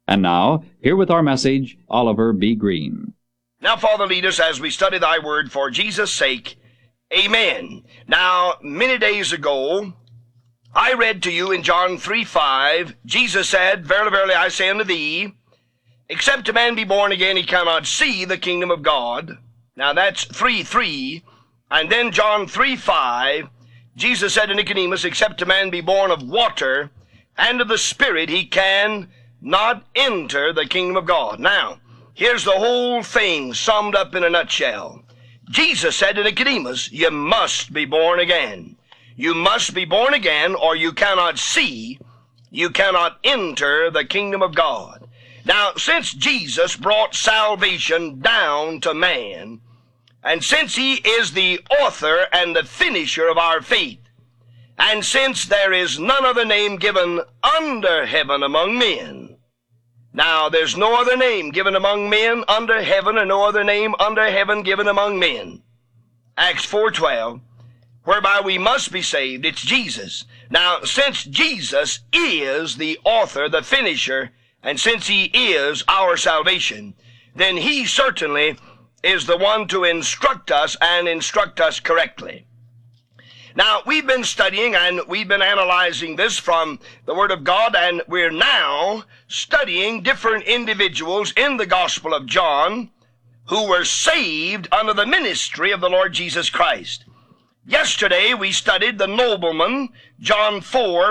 And now, here with our message, Oliver B. Green. Now, Father, lead us as we study thy word for Jesus' sake. Amen. Now, many days ago, I read to you in John 3:5, Jesus said, Verily, verily, I say unto thee, except a man be born again, he cannot see the kingdom of God. Now, that's 3:3. And then John 3:5, Jesus said to Nicodemus, except a man be born of water and of the Spirit, he can not enter the kingdom of God. Now, here's the whole thing summed up in a nutshell. Jesus said to Nicodemus, you must be born again. You must be born again, or you cannot see, you cannot enter the kingdom of God. Now, since Jesus brought salvation down to man, and since he is the author and the finisher of our faith, and since there is none other name given under heaven among men, now there's no other name given among men under heaven, and no other name under heaven given among men. Acts 4:12, whereby we must be saved, it's Jesus. Now, since Jesus is the author, the finisher, and since he is our salvation, then he certainly is the one to instruct us and instruct us correctly. Now, we've been studying and we've been analyzing this from the Word of God, and we're now studying different individuals in the Gospel of John who were saved under the ministry of the Lord Jesus Christ. Yesterday, we studied the nobleman, John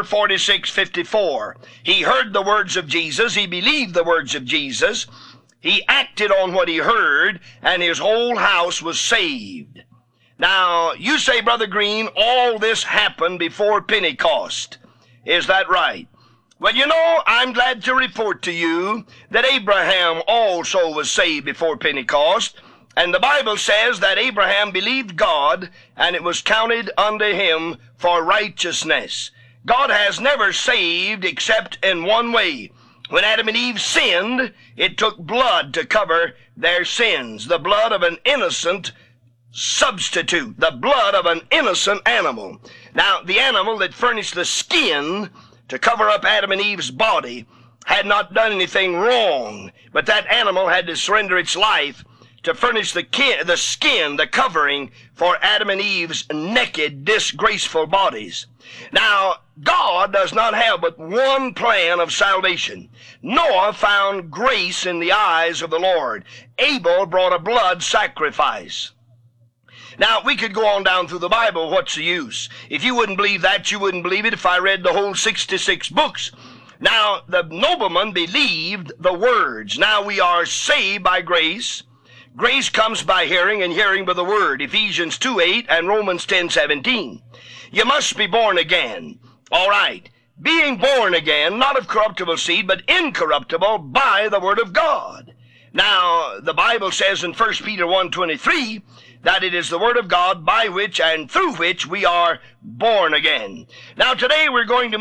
4:46-54. He heard the words of Jesus. He believed the words of Jesus. He acted on what he heard, and his whole house was saved. Now, you say, Brother Green, all this happened before Pentecost. Is that right? Well, you know, I'm glad to report to you that Abraham also was saved before Pentecost. And the Bible says that Abraham believed God, and it was counted unto him for righteousness. God has never saved except in one way. When Adam and Eve sinned, it took blood to cover their sins, the blood of an innocent substitute, the blood of an innocent animal. Now, the animal that furnished the skin to cover up Adam and Eve's body had not done anything wrong, but that animal had to surrender its life to furnish the skin, the covering for Adam and Eve's naked, disgraceful bodies. Now, God does not have but one plan of salvation. Noah found grace in the eyes of the Lord. Abel brought a blood sacrifice. Now, we could go on down through the Bible. What's the use? If you wouldn't believe that, you wouldn't believe it if I read the whole 66 books. Now, the nobleman believed the words. Now, we are saved by grace. Grace comes by hearing, and hearing by the word. Ephesians 2:8 and Romans 10:17. You must be born again. All right. Being born again, not of corruptible seed, but incorruptible by the word of God. Now, the Bible says in 1 Peter 1:23 that it is the word of God by which and through which we are born again. Now, today we're going to